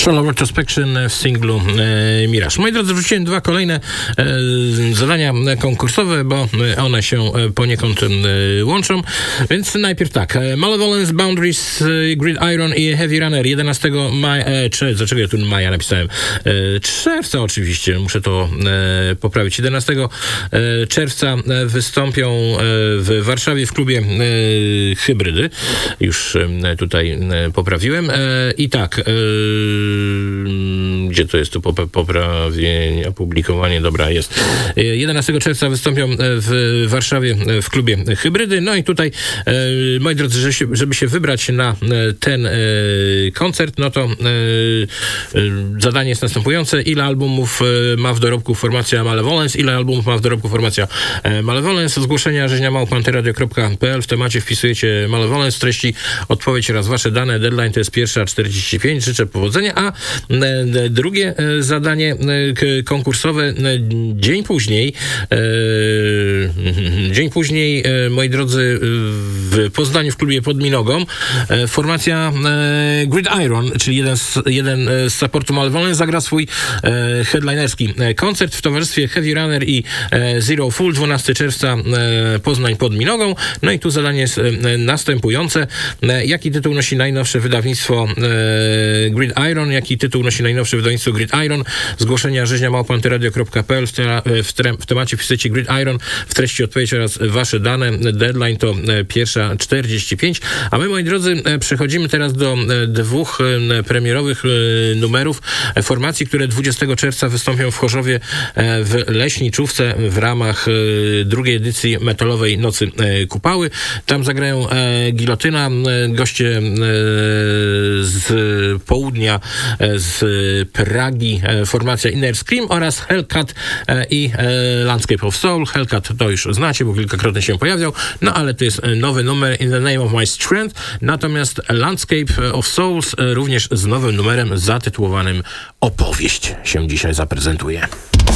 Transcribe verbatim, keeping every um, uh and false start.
Shallow Retrospection w singlu e, Mirage. Moi drodzy, wrzuciłem dwa kolejne e, zadania konkursowe, bo one się poniekąd e, łączą. Więc najpierw tak. Malevolence, Boundaries, Gridiron i Heavy Runner jedenastego maja. E, czy, dlaczego ja tu maja napisałem? E, czerwca oczywiście. Muszę to e, poprawić. jedenastego czerwca wystąpią w Warszawie w klubie e, Hybrydy. Już e, tutaj e, poprawiłem. E, I tak. E, Gdzie to jest tu poprawienie, opublikowanie? Dobra, jest. jedenastego czerwca wystąpią w Warszawie w klubie Hybrydy. No i tutaj, moi drodzy, żeby się, żeby się wybrać na ten koncert, no to zadanie jest następujące. Ile albumów ma w dorobku formacja Malevolence? Ile albumów ma w dorobku formacja Malevolence? Zgłoszenia rzeźnia małpa antyradio kropka p l. W temacie wpisujecie Malevolence, w treści odpowiedź oraz wasze dane. Deadline to jest pierwsza czterdzieści pięć. Życzę powodzenia. A drugie zadanie konkursowe dzień później, dzień później, moi drodzy, w Poznaniu w klubie pod Minogą formacja Gridiron, czyli jeden z, jeden z supportu Malevolence, zagra swój headlinerski koncert w towarzystwie Heavy Runner i Zero Full, dwunastego czerwca, Poznań pod Minogą. No i tu zadanie jest następujące. Jaki tytuł nosi najnowsze wydawnictwo Gridiron? Jaki tytuł nosi najnowsze wydawnictwo Gridiron? Zgłoszenia rzeźnia małpa antyradio kropka p l. W, te, w, te, w temacie wpisujecie Gridiron, w treści odpowiedź oraz wasze dane. Deadline to pierwsza czterdzieści pięć. A my, moi drodzy, przechodzimy teraz do dwóch premierowych numerów formacji, które dwudziestego czerwca wystąpią w Chorzowie w Leśniczówce w ramach drugiej edycji metalowej Nocy Kupały. Tam zagrają Gilotyna, goście z południa, z Pragi, formacja Inner Scream oraz Hellcat i Landscape of Soul. Hellcat to już znacie, bo kilkakrotnie się pojawiał, no ale to jest nowy numer In the Name of My Strength, natomiast Landscape of Souls również z nowym numerem zatytułowanym Opowieść się dzisiaj zaprezentuje.